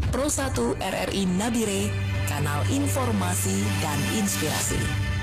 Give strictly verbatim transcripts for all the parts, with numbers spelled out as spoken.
Pro satu R R I Nabire, kanal informasi dan inspirasi.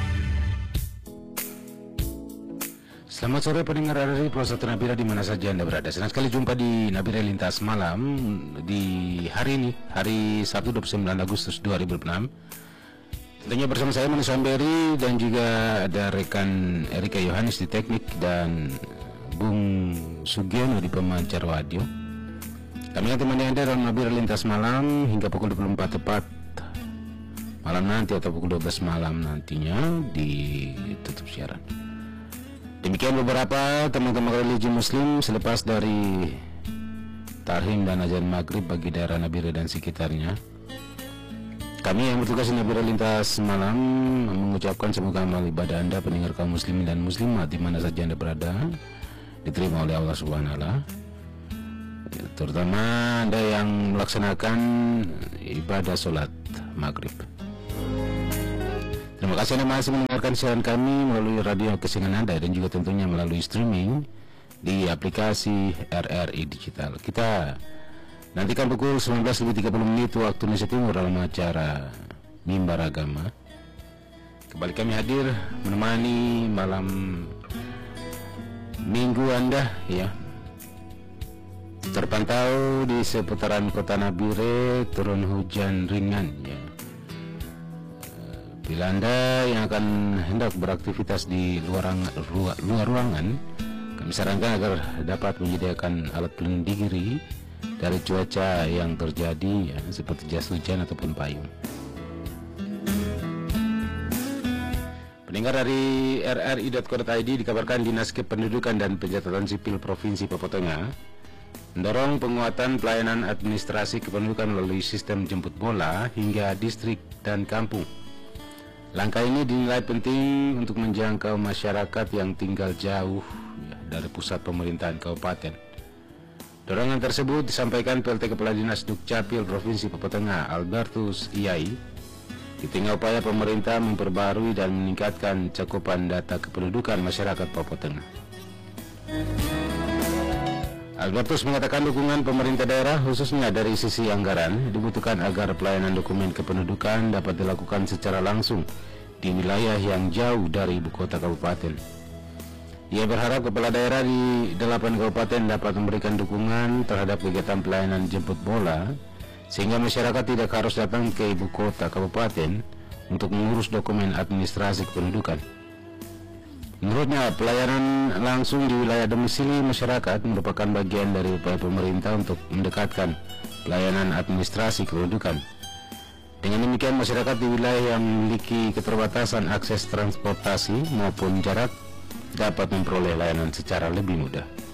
Selamat sore pendengar R R I Pro satu Nabire di mana saja Anda berada. Senang sekali jumpa di Nabire Lintas Malam di hari ini, hari Sabtu dua puluh sembilan Agustus dua ribu enam. Tentunya bersama saya Manis Amberi dan juga ada rekan Erika Yohanes di teknik dan Bung Sugiono di pemancar radio. Kami akan temani Anda dalam Nabire Lintas Malam hingga pukul dua puluh empat tepat malam nanti atau pukul dua belas malam nantinya ditutup siaran. Demikian beberapa teman-teman religi muslim selepas dari tarhim dan azan maghrib bagi daerah Nabire dan sekitarnya. Kami yang bertugas di Nabire Lintas Malam mengucapkan semoga amal ibadah Anda pendengar kaum muslimin dan muslimat di mana saja Anda berada diterima oleh Allah Subhanahu wa taala. Terutama Anda yang melaksanakan ibadah sholat maghrib. Terima kasih Anda masih mendengarkan siaran kami melalui radio kesayangan Anda dan juga tentunya melalui streaming di aplikasi R R I Digital. Kita nantikan pukul sembilan belas lebih tiga puluh menit waktu Indonesia Timur dalam acara Mimbar Agama. Kembali kami hadir menemani malam minggu Anda ya. Terpantau di seputaran kota Nabire turun hujan ringan ya. Bila Anda yang akan hendak beraktivitas di luar, luar, luar ruangan, kami sarankan agar dapat menyediakan alat pelindung diri dari cuaca yang terjadi ya, seperti jas hujan ataupun payung. Pendengar dari R R I dot co dot I D dikabarkan Dinas Kependudukan dan Pencatatan Sipil Provinsi Papua Tengah mendorong penguatan pelayanan administrasi kependudukan melalui sistem jemput bola hingga distrik dan kampung. Langkah ini dinilai penting untuk menjangkau masyarakat yang tinggal jauh ya, dari pusat pemerintahan kabupaten. Dorongan tersebut disampaikan P L T Kepala Dinas Dukcapil Provinsi Papua Tengah Albertus Iyai di tengah upaya pemerintah memperbarui dan meningkatkan cakupan data kependudukan masyarakat Papua Tengah. Albertus mengatakan dukungan pemerintah daerah khususnya dari sisi anggaran dibutuhkan agar pelayanan dokumen kependudukan dapat dilakukan secara langsung di wilayah yang jauh dari ibu kota kabupaten. Ia berharap kepala daerah di delapan kabupaten dapat memberikan dukungan terhadap kegiatan pelayanan jemput bola sehingga masyarakat tidak harus datang ke ibu kota kabupaten untuk mengurus dokumen administrasi kependudukan. Menurutnya, pelayanan langsung di wilayah domisili masyarakat merupakan bagian dari upaya pemerintah untuk mendekatkan pelayanan administrasi kependudukan. Dengan demikian, masyarakat di wilayah yang memiliki keterbatasan akses transportasi maupun jarak dapat memperoleh layanan secara lebih mudah.